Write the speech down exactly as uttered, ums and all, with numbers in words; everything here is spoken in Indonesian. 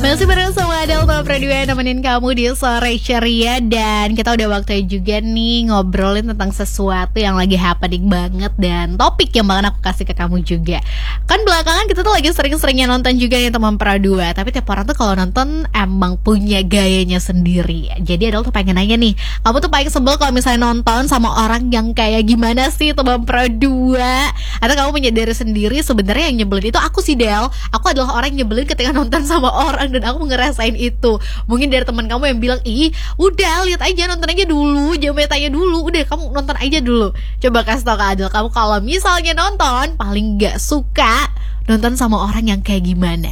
Masih bareng sama Adel Top Radio yang nemenin kamu di sore ceria. Dan kita udah waktunya juga nih ngobrolin tentang sesuatu yang lagi happening banget, dan topik yang bakal aku kasih ke kamu juga. Kan belakangan kita tuh lagi sering-seringnya nonton juga nih teman Pra dua. Tapi tiap orang tuh kalau nonton emang punya gayanya sendiri. Jadi Adel tuh pengen nanya nih, kamu tuh paling sebel kalau misalnya nonton sama orang yang kayak gimana sih teman Pra dua? Atau kamu punya diri sendiri? Sebenarnya yang nyebelin itu aku sih, Del. Aku adalah orang yang nyebelin ketika nonton sama orang, dan aku ngerasain itu. Mungkin dari teman kamu yang bilang, ih udah lihat aja, nonton aja dulu, jangan tanya dulu, udah kamu nonton aja dulu. Coba kasih tau ke Adel, kamu kalau misalnya nonton paling gak suka nonton sama orang yang kayak gimana?